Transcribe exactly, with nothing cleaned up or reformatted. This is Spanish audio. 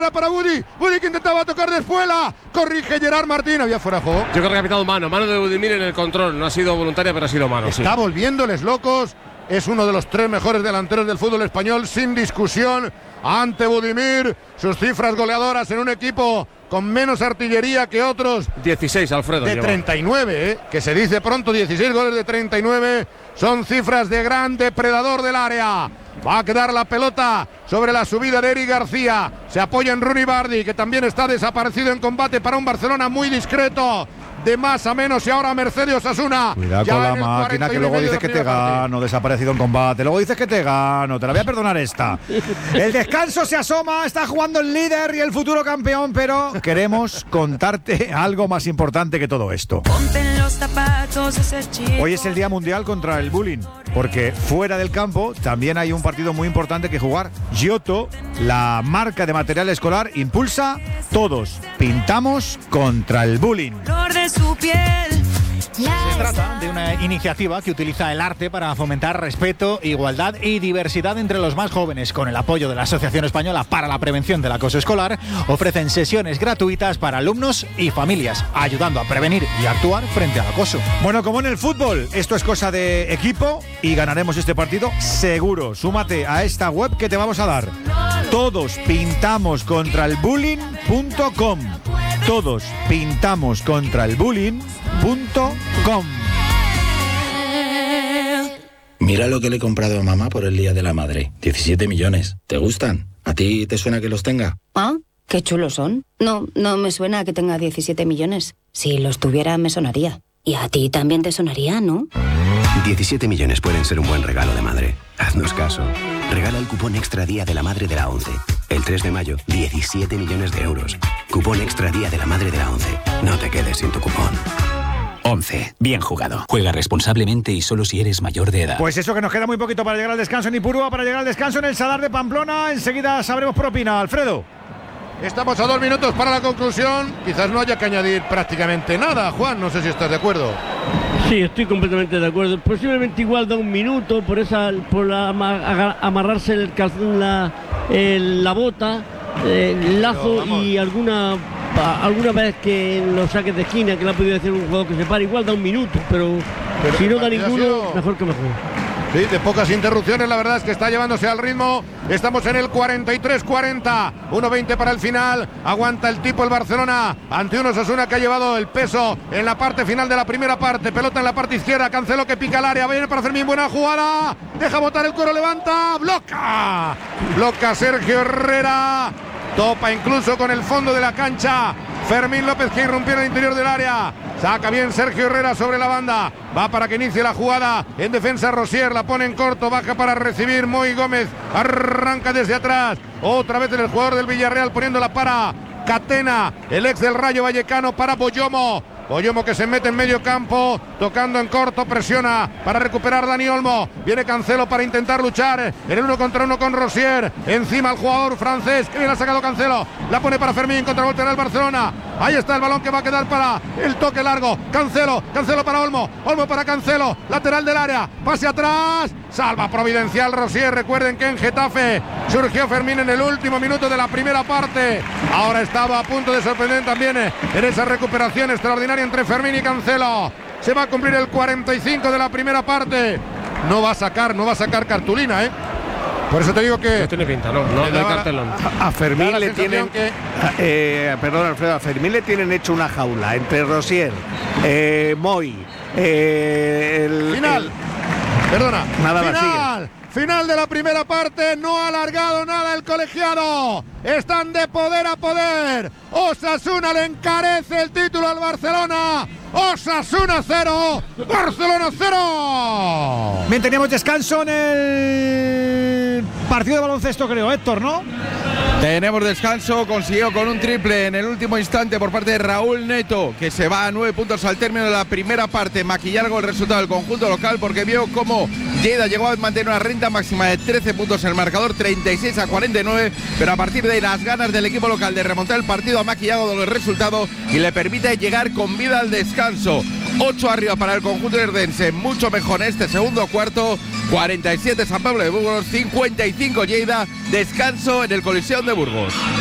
para Budi, Budi que intentaba tocar de espuela, corrige Gerard Martín, había fuera de juego. Yo creo que ha pitado mano, mano de Budimir en el control, no ha sido voluntaria pero ha sido mano. Está sí. volviéndoles locos, es uno de los tres mejores delanteros del fútbol español, sin discusión, ante Budimir, sus cifras goleadoras en un equipo con menos artillería que otros. dieciséis, Alfredo. De lleva. treinta y nueve, ¿eh? Que se dice pronto, dieciséis goles de treinta y nueve, son cifras de gran depredador del área. Va a quedar la pelota sobre la subida de Eric García. Se apoya en Rooney Bardi, que también está desaparecido en combate para un Barcelona muy discreto. De más a menos y ahora Mercedes Osasuna. Cuidado con la máquina que luego dices que te gano, desaparecido en combate. Luego dices que te gano, te la voy a perdonar esta. El descanso se asoma, está jugando el líder y el futuro campeón, pero queremos contarte algo más importante que todo esto. Hoy es el Día Mundial contra el Bullying, porque fuera del campo también hay un partido muy importante que jugar. Giotto, la marca de material escolar, impulsa Todos pintamos contra el bullying. Su piel. Se trata de una iniciativa que utiliza el arte para fomentar respeto, igualdad y diversidad entre los más jóvenes. Con el apoyo de la Asociación Española para la Prevención del Acoso Escolar, ofrecen sesiones gratuitas para alumnos y familias, ayudando a prevenir y actuar frente al acoso. Bueno, como en el fútbol, esto es cosa de equipo y ganaremos este partido seguro. Súmate a esta web que te vamos a dar. Todos pintamos contra el bullying punto com. Todos pintamos contra el bullying punto com. Mira lo que le he comprado a mamá por el Día de la Madre. diecisiete millones. ¿Te gustan? ¿A ti te suena que los tenga? Ah, qué chulos son. No, no me suena que tenga diecisiete millones. Si los tuviera me sonaría. Y a ti también te sonaría, ¿no? diecisiete millones pueden ser un buen regalo de madre. Haznos caso. Regala el cupón Extra Día de la Madre de la ONCE. El tres de mayo, diecisiete millones de euros. Cupón Extra Día de la Madre de la ONCE. No te quedes sin tu cupón. ONCE. Bien jugado. Juega responsablemente y solo si eres mayor de edad. Pues eso, que nos queda muy poquito para llegar al descanso en Ipurúa, para llegar al descanso en el Sadar de Pamplona. Enseguida sabremos por opina. Alfredo. Estamos a dos minutos para la conclusión. Quizás no haya que añadir prácticamente nada. Juan, no sé si estás de acuerdo. Sí, estoy completamente de acuerdo. Posiblemente igual da un minuto por esa, por la, amarrarse el calzón, la, el, la bota, el lazo y alguna alguna vez que en los saques de esquina que le ha podido decir un jugador que se para, igual da un minuto, pero, pero si no da ninguno, sido... mejor que mejor. Sí, de pocas interrupciones, la verdad es que está llevándose al ritmo. Estamos en el cuarenta y tres cuarenta, uno veinte para el final. Aguanta el tipo el Barcelona ante un Osasuna que ha llevado el peso en la parte final de la primera parte. Pelota en la parte izquierda, Cancelo que pica el área, viene para Fermín, buena jugada. Deja botar el cuero, levanta, bloca. Bloca Sergio Herrera. Topa incluso con el fondo de la cancha Fermín López, que irrumpió en el interior del área. Saca bien Sergio Herrera sobre la banda. Va para que inicie la jugada. En defensa Rosier, la pone en corto. Baja para recibir Moy Gómez. Arranca desde atrás. Otra vez el jugador del Villarreal poniéndola para Catena. El ex del Rayo Vallecano para Boyomo. Boyomo que se mete en medio campo, tocando en corto, presiona para recuperar Dani Olmo. Viene Cancelo para intentar luchar en el uno contra uno con Rosier. Encima el jugador francés, que bien ha sacado Cancelo. La pone para Fermín, contra voltea el Barcelona. Ahí está el balón que va a quedar para el toque largo. Cancelo, Cancelo para Olmo. Olmo para Cancelo, lateral del área. Pase atrás, salva providencial Rosier. Recuerden que en Getafe surgió Fermín en el último minuto de la primera parte. Ahora estaba a punto de sorprender también en esa recuperación extraordinaria entre Fermín y Cancelo. Se va a cumplir el cuarenta y cinco de la primera parte. No va a sacar, no va a sacar cartulina, ¿eh? Por eso te digo que... No tiene pinta, no, no, no hay cartelón. A, a Fermín le tienen... Que... Eh, perdón, Alfredo, a Fermín le tienen hecho una jaula entre Rosier, eh, Moy, eh, el... Final. El... Perdona. Nada Final. más, Final de la primera parte, no ha alargado nada el colegiado. Están de poder a poder. Osasuna le encarece el título al Barcelona. Osasuna cero, Barcelona cero. Bien, teníamos descanso en el partido de baloncesto, creo, Héctor, ¿no? Tenemos descanso, consiguió con un triple en el último instante por parte de Raúl Neto, que se va a nueve puntos al término de la primera parte. Maquillar algo el resultado del conjunto local, porque vio cómo Lleida llegó a mantener una renta máxima de trece puntos en el marcador, treinta y seis a cuarenta y nueve, pero a partir de ahí las ganas del equipo local de remontar el partido ha maquillado el resultado y le permite llegar con vida al descanso. ocho arriba para el conjunto herdense, mucho mejor en este segundo cuarto. Cuarenta y siete San Pablo de Burgos, cincuenta y cinco Lleida, descanso en el Coliseo de Burgos.